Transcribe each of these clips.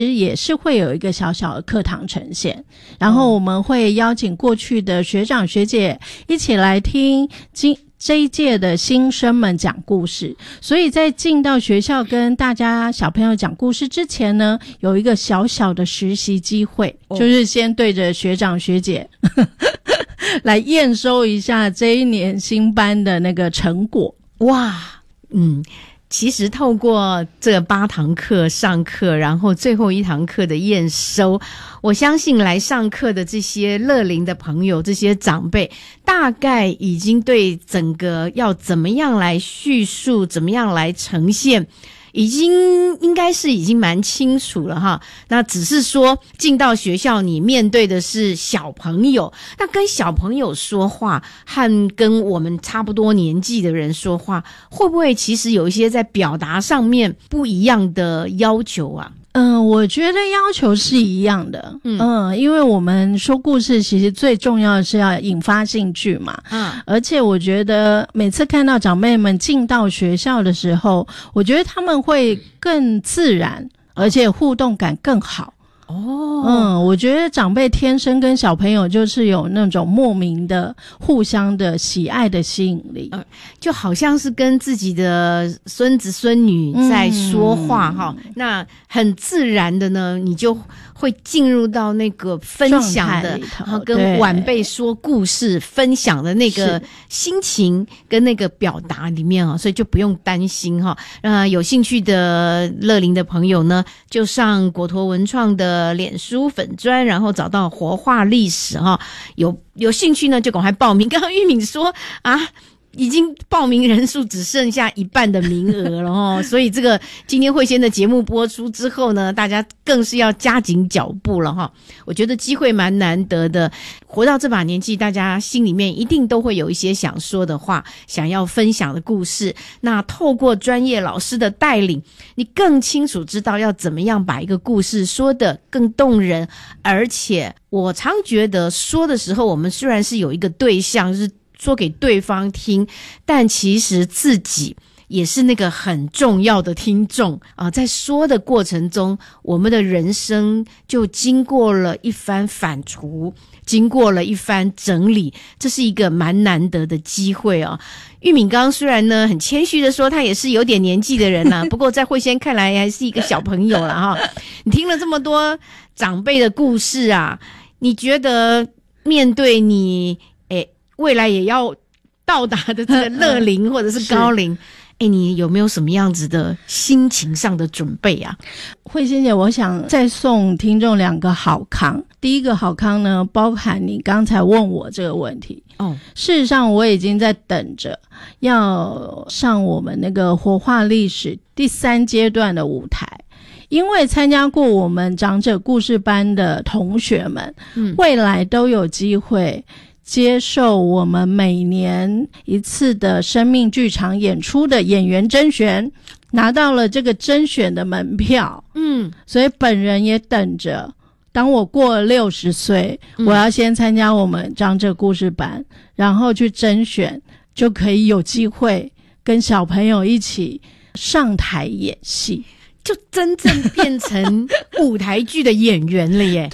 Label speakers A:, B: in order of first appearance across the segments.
A: 也是会有一个小小的课堂呈现，然后我们会邀请过去的学长学姐一起来听这一届的新生们讲故事。所以在进到学校跟大家小朋友讲故事之前呢，有一个小小的实习机会，就是先对着学长学姐来验收一下这一年新班的那个成果。
B: 哇，其实透过这8堂课上课，然后最后1堂课的验收，我相信来上课的这些乐龄的朋友，这些长辈大概已经对整个要怎么样来叙述，怎么样来呈现，应该是已经蛮清楚了哈。那只是说进到学校你面对的是小朋友，那跟小朋友说话和跟我们差不多年纪的人说话，会不会其实有一些在表达上面不一样的要求啊？
A: 我觉得要求是一样的。因为我们说故事其实最重要的是要引发兴趣嘛。而且我觉得每次看到长辈们进到学校的时候，我觉得他们会更自然，而且互动感更好。我觉得长辈天生跟小朋友就是有那种莫名的互相的喜爱的吸引力，
B: 就好像是跟自己的孙子孙女在说话哈。那很自然的呢，你就会进入到那个分享的，然后跟晚辈说故事分享的那个心情跟那个表达里面啊，所以就不用担心哈。有兴趣的乐龄的朋友呢，就上果陀文创的脸书粉专，然后找到活化历史哈。有兴趣呢就赶快报名。刚刚玉敏说啊，已经报名人数只剩下1半的名额了哦，所以这个今天慧仙的节目播出之后呢，大家更是要加紧脚步了哈。我觉得机会蛮难得的，活到这把年纪，大家心里面一定都会有一些想说的话，想要分享的故事。那透过专业老师的带领，你更清楚知道要怎么样把一个故事说得更动人。而且我常觉得说的时候，我们虽然是有一个对象，就是说给对方听，但其实自己也是那个很重要的听众啊。在说的过程中，我们的人生就经过了一番反刍，经过了一番整理，这是一个蛮难得的机会啊。玉敏刚虽然呢很谦虚的说他也是有点年纪的人啦，不过在慧仙看来还是一个小朋友啦哈。你听了这么多长辈的故事啊，你觉得面对你未来也要到达的这个乐龄或者是高龄，你有没有什么样子的心情上的准备啊？
A: 慧仙姐，我想再送听众2个好康。第一个好康呢，包含你刚才问我这个问题。事实上我已经在等着要上我们那个活化历史第3阶段的舞台。因为参加过我们长者故事班的同学们，未来都有机会接受我们每年一次的生命剧场演出的演员甄选，拿到了这个甄选的门票。所以本人也等着，当我过了60岁，我要先参加我们长者故事班，然后去甄选，就可以有机会跟小朋友一起上台演戏，
B: 就真正变成舞台剧的演员了耶。
A: 对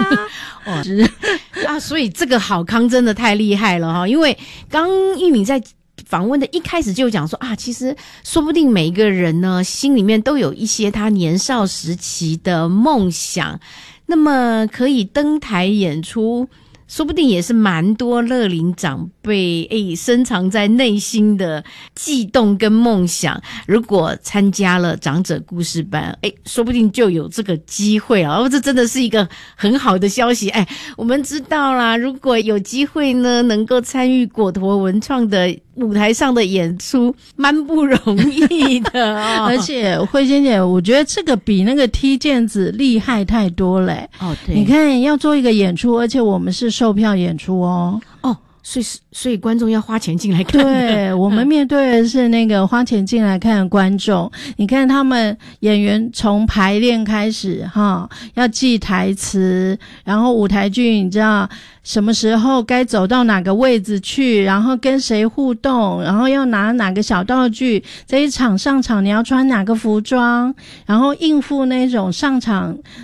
A: 呀，
B: 所以这个好康真的太厉害了哈。因为刚玉敏在访问的一开始就讲说其实说不定每一个人呢心里面都有一些他年少时期的梦想，那么可以登台演出，说不定也是蛮多乐龄长辈深藏在内心的悸动跟梦想。如果参加了长者故事班，说不定就有这个机会了。这真的是一个很好的消息。我们知道啦，如果有机会呢能够参与果陀文创的舞台上的演出，蛮不容易的
A: 而且慧仙姐，我觉得这个比那个踢毽子厉害太多了。
B: 对，
A: 你看要做一个演出，而且我们是售票演出
B: 所以观众要花钱进来看的。
A: 对，我们面对的是那个花钱进来看的观众。你看他们演员从排练开始要记台词，然后舞台剧你知道什么时候该走到哪个位置去，然后跟谁互动，然后要拿哪个小道具，这一场上场你要穿哪个服装，然后应付那种上场